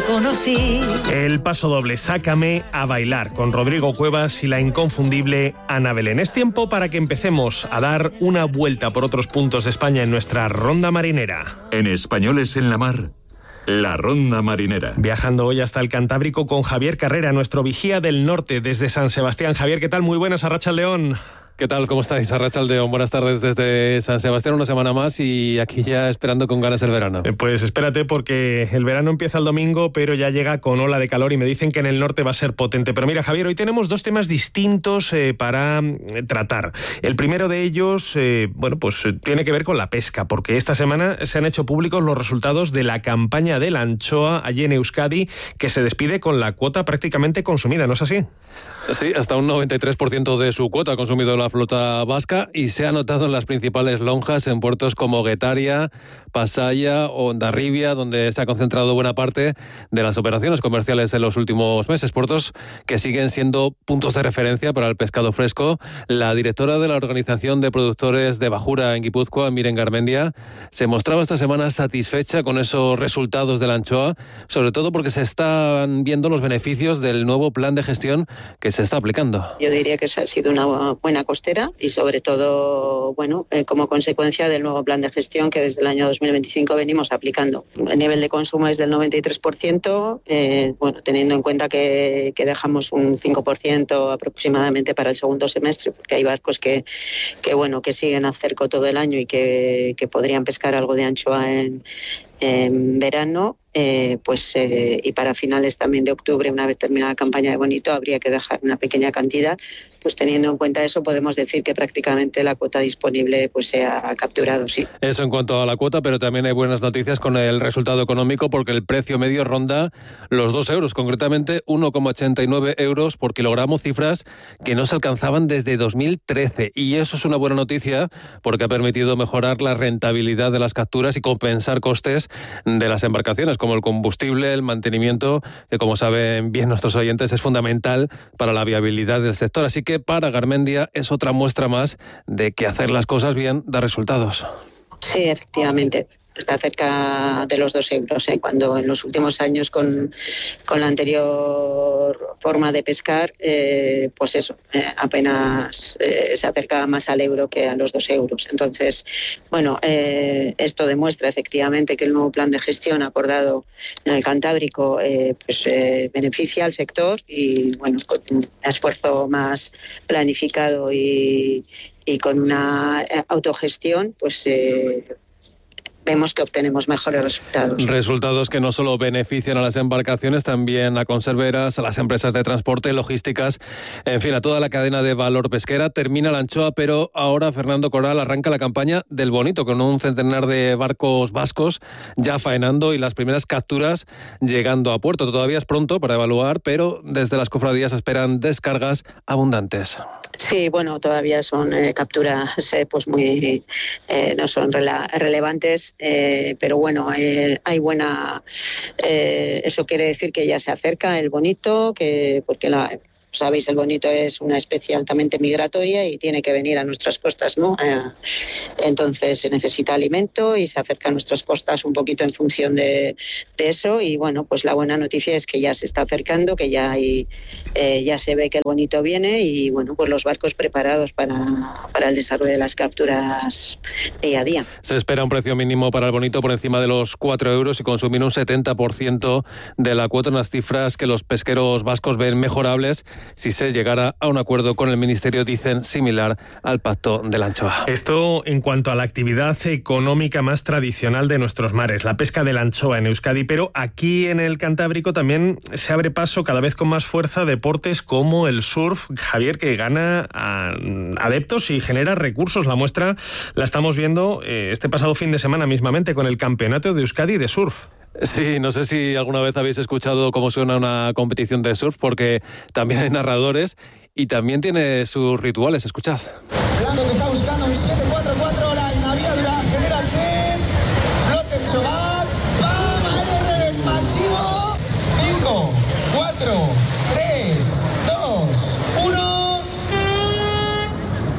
conocí. El paso doble, Sácame a bailar, con Rodrigo Cuevas y la inconfundible Ana Belén. Es tiempo para que empecemos a dar una vuelta por otros puntos de España en nuestra ronda marinera. En Españoles en la Mar, la ronda marinera. Viajando hoy hasta el Cantábrico con Javier Carrera, nuestro vigía del norte desde San Sebastián. Javier, ¿qué tal? Muy buenas, arratsaldeon. ¿Qué tal? ¿Cómo estáis? Arratsaldeon, buenas tardes desde San Sebastián, una semana más y aquí ya esperando con ganas el verano. Pues espérate, porque el verano empieza el domingo, pero ya llega con ola de calor y me dicen que en el norte va a ser potente. Pero mira, Javier, hoy tenemos dos temas distintos para tratar. El primero de ellos, tiene que ver con la pesca, porque esta semana se han hecho públicos los resultados de la campaña de la anchoa allí en Euskadi, que se despide con la cuota prácticamente consumida, ¿no es así? Sí, hasta un 93% de su cuota ha consumido la flota vasca y se ha notado en las principales lonjas en puertos como Guetaria, Pasaia o Hondarribia, donde se ha concentrado buena parte de las operaciones comerciales en los últimos meses. Puertos que siguen siendo puntos de referencia para el pescado fresco. La directora de la Organización de Productores de Bajura en Guipúzcoa, Miren Garmendia, se mostraba esta semana satisfecha con esos resultados de la anchoa, sobre todo porque se están viendo los beneficios del nuevo plan de gestión que se está aplicando. Yo diría que ha sido una buena costera y sobre todo, como consecuencia del nuevo plan de gestión que desde el año 2025 venimos aplicando. El nivel de consumo es del 93%, teniendo en cuenta que dejamos un 5% aproximadamente para el segundo semestre, porque hay barcos que siguen a cerco todo el año y que podrían pescar algo de anchoa en verano. Y para finales también de octubre, una vez terminada la campaña de bonito, habría que dejar una pequeña cantidad. Pues teniendo en cuenta eso, podemos decir que prácticamente la cuota disponible se ha capturado, sí. Eso en cuanto a la cuota, pero también hay buenas noticias con el resultado económico, porque el precio medio ronda los 2 euros, concretamente 1,89 euros por kilogramo, cifras que no se alcanzaban desde 2013. Y eso es una buena noticia porque ha permitido mejorar la rentabilidad de las capturas y compensar costes de las embarcaciones, como el combustible, el mantenimiento, que como saben bien nuestros oyentes es fundamental para la viabilidad del sector. Así que para Garmendia es otra muestra más de que hacer las cosas bien da resultados. Sí, efectivamente. Está cerca de los 2 euros, cuando en los últimos años con la anterior forma de pescar, apenas se acercaba más al euro que a los 2 euros. Entonces, esto demuestra efectivamente que el nuevo plan de gestión acordado en el Cantábrico beneficia al sector y, con un esfuerzo más planificado y con una autogestión, vemos que obtenemos mejores resultados. Resultados que no solo benefician a las embarcaciones, también a conserveras, a las empresas de transporte, logísticas, en fin, a toda la cadena de valor pesquera. Termina la anchoa, pero ahora Fernando Coral arranca la campaña del bonito, con un centenar de barcos vascos ya faenando y las primeras capturas llegando a puerto. Todavía es pronto para evaluar, pero desde las cofradías esperan descargas abundantes. Sí, todavía son capturas no son relevantes, pero hay buena. Eso quiere decir que ya se acerca el bonito, porque sabéis, el bonito es una especie altamente migratoria y tiene que venir a nuestras costas, ¿no? Entonces se necesita alimento y se acerca a nuestras costas un poquito en función de eso. Y la buena noticia es que ya se está acercando, que ya se ve que el bonito viene y los barcos preparados para el desarrollo de las capturas día a día. Se espera un precio mínimo para el bonito por encima de los 4 euros y consumir un 70% de la cuota, unas cifras que los pesqueros vascos ven mejorables si se llegara a un acuerdo con el Ministerio, dicen, similar al Pacto de la Anchoa. Esto en cuanto a la actividad económica más tradicional de nuestros mares, la pesca de la anchoa en Euskadi, pero aquí en el Cantábrico también se abre paso cada vez con más fuerza deportes como el surf, Javier, que gana adeptos y genera recursos. La muestra la estamos viendo este pasado fin de semana mismamente con el Campeonato de Euskadi de Surf. Sí, no sé si alguna vez habéis escuchado cómo suena una competición de surf, porque también hay narradores y también tiene sus rituales. Escuchad. Orlando que está buscando un 7-4-4, la Naviadura, genera Chen, Flotter Sobat, ¡pam! El revés masivo, 5, 4, 3, 2, 1...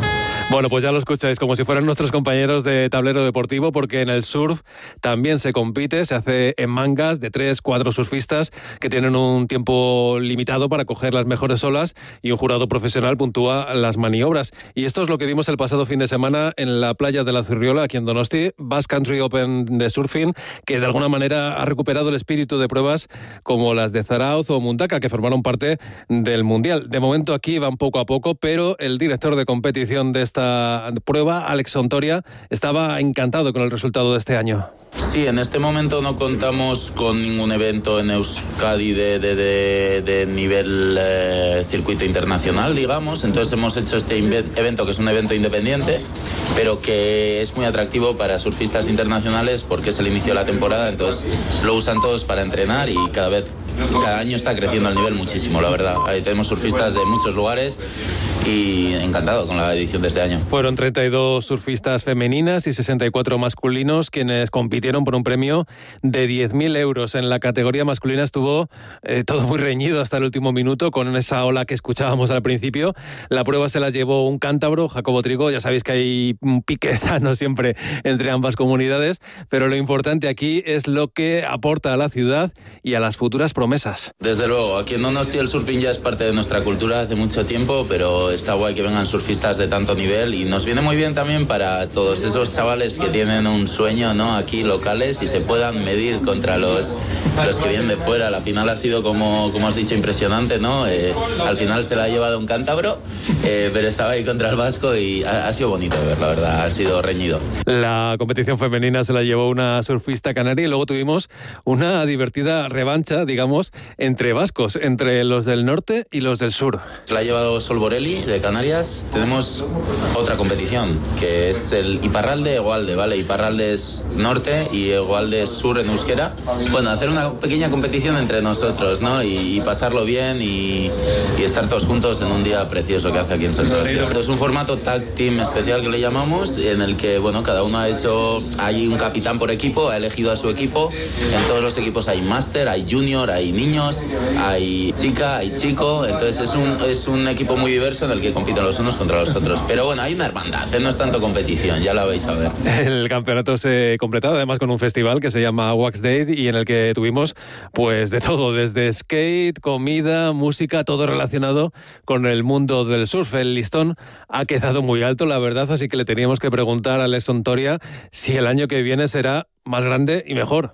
Bueno, pues ya lo escucháis, como si fueran nuestros compañeros de tablero deportivo, porque en el surf también se compite, se hace en mangas de 3-4 surfistas que tienen un tiempo limitado para coger las mejores olas y un jurado profesional puntúa las maniobras. Y esto es lo que vimos el pasado fin de semana en la playa de la Zurriola, aquí en Donosti, Basque Country Open de surfing, que de alguna manera ha recuperado el espíritu de pruebas como las de Zarauz o Mundaka, que formaron parte del Mundial. De momento aquí van poco a poco, pero el director de competición de esta prueba, Alex Sontoria, estaba encantado con el resultado de este año. Sí, en este momento no contamos con ningún evento en Euskadi de nivel circuito internacional, digamos. Entonces hemos hecho este evento, que es un evento independiente, pero que es muy atractivo para surfistas internacionales porque es el inicio de la temporada. Entonces lo usan todos para entrenar y cada año está creciendo el nivel muchísimo, la verdad. Ahí tenemos surfistas de muchos lugares y encantado con la edición de este año. Fueron 32 surfistas femeninas y 64 masculinos quienes compitieron por un premio de 10.000 euros. En la categoría masculina estuvo todo muy reñido hasta el último minuto con esa ola que escuchábamos al principio. La prueba se la llevó un cántabro, Jacobo Trigo. Ya sabéis que hay un pique sano siempre entre ambas comunidades, pero lo importante aquí es lo que aporta a la ciudad y a las futuras promesas. Desde luego, aquí en Donosti el surfing ya es parte de nuestra cultura hace mucho tiempo, pero está guay que vengan surfistas de tanto nivel y nos viene muy bien también para todos esos chavales que tienen un sueño, ¿no?, aquí locales y se puedan medir contra los que vienen de fuera. La final ha sido, como has dicho, impresionante, ¿no? Al final se la ha llevado un cántabro, pero estaba ahí contra el vasco y ha sido bonito de ver, la verdad, ha sido reñido. La competición femenina se la llevó una surfista canaria y luego tuvimos una divertida revancha, digamos, entre vascos, entre los del norte y los del sur. Se la ha llevado Sol Borelli, de Canarias. Tenemos otra competición, que es el Iparralde-Egoalde, ¿vale? Iparralde es norte y Egoalde es sur en euskera. Bueno, hacer una pequeña competición entre nosotros, ¿no? Y pasarlo bien y estar todos juntos en un día precioso que hace aquí en San Sebastián. Es un formato tag team especial que le llamamos, en el que, bueno, cada uno hay un capitán por equipo, ha elegido a su equipo. En todos los equipos hay máster, hay junior, hay niños, hay chica, hay chico. Entonces es un equipo muy diverso en el que compiten los unos contra los otros. Pero bueno, hay una hermandad, no es tanto competición, ya la vais a ver. El campeonato se completado además con un festival que se llama Wax Day y en el que tuvimos pues de todo, desde skate, comida, música, todo relacionado con el mundo del surf. El listón ha quedado muy alto, la verdad, así que le teníamos que preguntar a Alex Sontoria si el año que viene será más grande y mejor.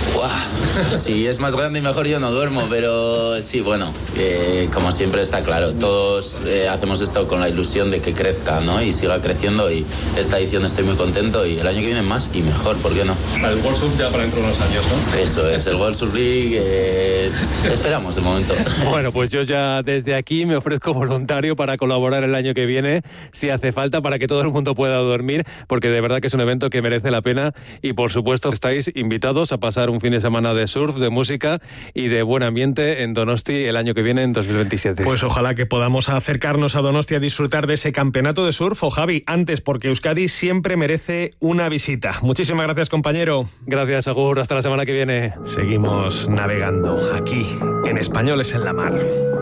Si es más grande y mejor yo no duermo, pero sí, bueno, como siempre está claro, todos hacemos esto con la ilusión de que crezca, ¿no? Y siga creciendo, y esta edición estoy muy contento y el año que viene más y mejor, ¿por qué no? El World Surf ya para dentro de unos años, ¿no? Eso es, el World Surf League, esperamos de momento. Bueno, pues yo ya desde aquí me ofrezco voluntario para colaborar el año que viene, si hace falta, para que todo el mundo pueda dormir, porque de verdad que es un evento que merece la pena y por supuesto estáis invitados a pasar un fin de semana de surf, de música y de buen ambiente en Donosti el año que viene, en 2027. Pues ojalá que podamos acercarnos a Donosti a disfrutar de ese campeonato de surf. O Javi, antes, porque Euskadi siempre merece una visita. Muchísimas gracias, compañero. Gracias, Agur. Hasta la semana que viene. Seguimos navegando aquí en Españoles en la Mar.